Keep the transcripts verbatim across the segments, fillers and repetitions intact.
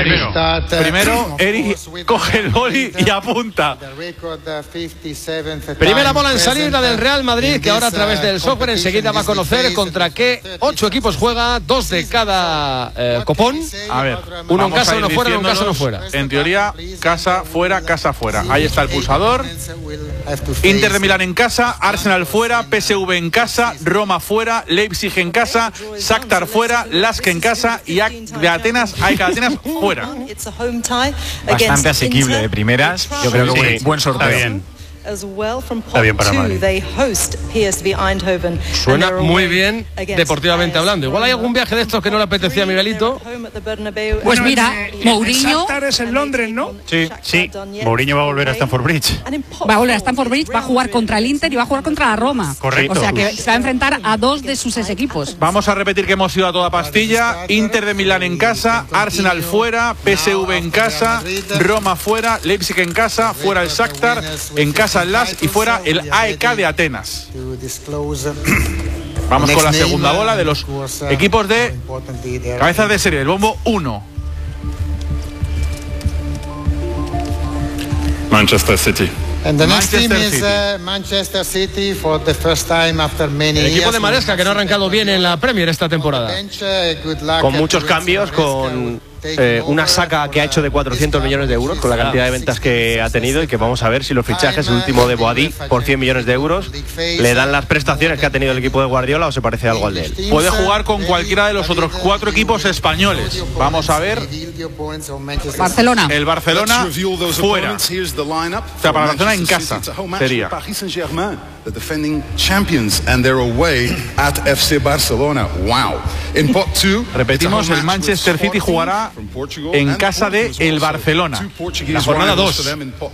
primero. Primero, Eric coge el boli y apunta. Primera bola en salir, la del Real Madrid, que ahora a través del software enseguida va a conocer contra qué ocho equipos juega, dos de cada eh, copón. A ver, uno en casa, uno fuera, uno en casa, uno fuera. En teoría, casa, fuera, casa, fuera. Ahí está el pulsador. Inter de Milán en casa, Arsenal fuera, P S V en casa, Roma fuera, Leipzig en casa, Shakhtar fuera, Lask en casa y A C de Atenas, A E K de Atenas fuera. Bastante asequible de primeras. Yo creo que buen, buen sorteo. Está bien. Está bien para Madrid. Suena muy bien deportivamente hablando. Igual hay algún viaje de estos que no le apetecía a Miguelito. Pues Bueno, mira, eh, Mourinho Shakhtar es en Londres, ¿no? Sí, sí. Mourinho va a volver a Stamford Bridge. va a volver a Stamford Bridge, va a jugar contra el Inter y va a jugar contra la Roma. Correcto. O sea que se va a enfrentar a dos de sus ex equipos. Vamos a repetir que hemos ido a toda pastilla. Inter de Milán en casa, Arsenal fuera, P S V en casa, Roma fuera, Leipzig en casa, fuera el Shakhtar, en casa el Lask y fuera el A E K de Atenas. Vamos con la segunda bola de los equipos de cabezas de serie, el bombo uno. Manchester City. And the next Manchester team is City. uh, Manchester City for the first time after many El equipo years. de Maresca, que no ha arrancado bien en la Premier esta temporada. Bench, uh, good luck Con at muchos the cambios, Maresca con will eh, take una over saca que ha hecho de cuatrocientos millones de euros, con la cantidad de ventas que ha tenido, y que vamos a ver si los fichajes, el último de Boadí por cien millones de euros, le dan las prestaciones que ha tenido el equipo de Guardiola o se parece algo al de él. Puede jugar con cualquiera de los otros cuatro equipos españoles. Vamos a ver. Barcelona. El Barcelona fuera. O sea, para Barcelona en casa sería. Paris Saint-Germain, the defending champions, and they're away at F C Barcelona. Wow. In pot two, Repetimos, el Manchester City jugará en casa de el Barcelona. La jornada dos.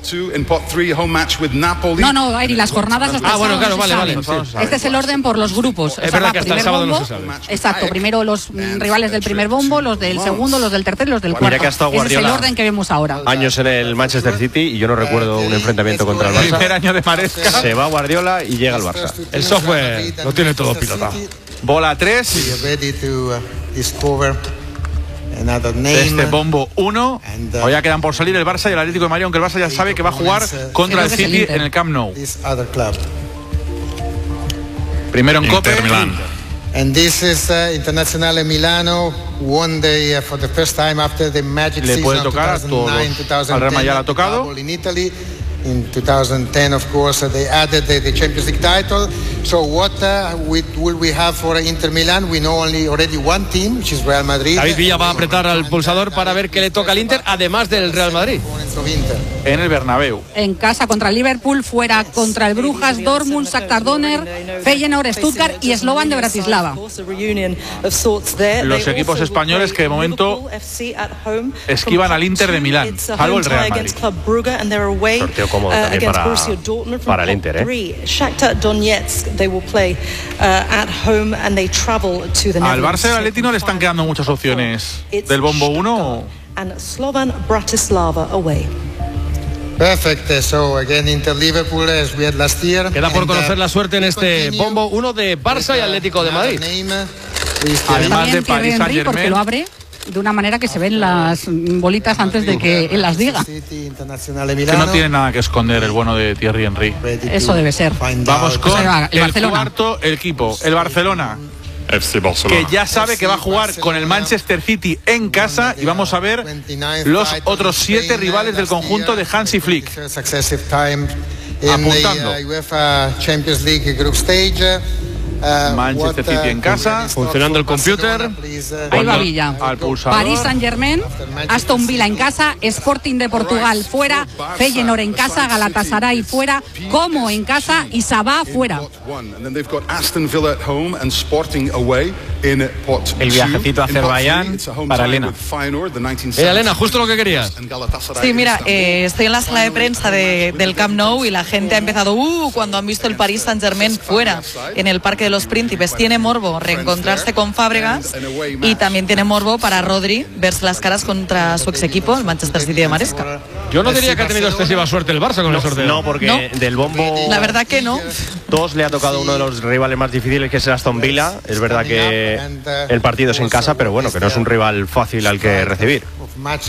No, no, Ari, las jornadas hasta Ah, el bueno, sábado claro, no vale, se vale. saben. Sí. Este es el orden por los grupos. Es O sea, verdad va que hasta el primer sábado no bombo. se sabe. Exacto, primero los mm, rivales del primer bombo, los del segundo, los del tercer y los del Mira cuarto. que ha estado Ese es el Guardiola orden que vemos ahora. años en el Manchester City y yo no recuerdo un enfrentamiento contra el Primer Barça. año de Maresca. Se va Guardiola y llega el Barça. El software lo tiene todo pilotado. Bola tres de este bombo uno. Hoy ya quedan por salir el Barça y el Atlético de Madrid, aunque el Barça ya sabe que va a jugar contra el Creo que es el City Inter. en el Camp Nou. Primero en Copa. Inter Milán. And this is uh, Internazionale Milano won the uh, for the first time after the magic Le puede season tocar a two thousand nine, todos. Al Real Madrid ya le ha tocado. double in Italy. In two thousand ten, of course, uh, they added the, the Champions League title. So what uh, we, will we have for Inter Milan? We know only already one team, which is Real Madrid. David Villa va a apretar al pulsador para ver qué le toca al Inter, además del Real Madrid. En el Bernabéu. En casa contra el Liverpool, fuera contra el Brujas, Dortmund, Shakhtar Donetsk, Feyenoord, Stuttgart y Slovan de Bratislava. Los equipos españoles que de momento esquivan al Inter de Milán, salvo el Real Madrid. Sorteo cómodo también para, para el Inter, ¿eh? Al Barça y al Atleti no le están quedando muchas opciones del bombo uno. Perfect. So again, Inter Liverpool as we had last year. Queda por And, conocer uh, la suerte en este bombo uno de Barça y Atlético de Madrid. Además de También Thierry Paris Henry, porque Saint-Germain. lo abre de una manera que se ven las bolitas antes de que él las diga. Que no tiene nada que esconder el bueno de Thierry Henry. Eso debe ser. Vamos con O sea, el el Barcelona. cuarto equipo, el Barcelona, F C Barcelona. que ya sabe que va a jugar con el Manchester City en casa, y vamos a ver los otros siete rivales del conjunto de Hansi Flick. Apuntando. Manchester City en casa. Funcionando el computer. Ahí va Villa. Al pulsador. París Saint-Germain, Aston Villa en casa, Sporting de Portugal fuera, Feyenoord en casa, Galatasaray fuera, Como en casa y Sabah fuera. El viajecito a Azerbaiyán para Elena. Eh, Elena, justo lo que querías. Sí, mira, eh, estoy en la sala de prensa de, del Camp Nou y la gente ha empezado uh, cuando han visto el Paris Saint-Germain fuera en el Parque de los Príncipes. Tiene morbo reencontrarse con Fábregas y también tiene morbo para Rodri verse las caras contra su ex equipo, el Manchester City de Maresca. Yo no diría que ha tenido excesiva suerte el Barça con el sorteo. No, porque No. del bombo La verdad que no. dos le ha tocado uno de los rivales más difíciles, que es el Aston Villa. Es verdad que el partido es en casa, pero bueno, que no es un rival fácil al que recibir.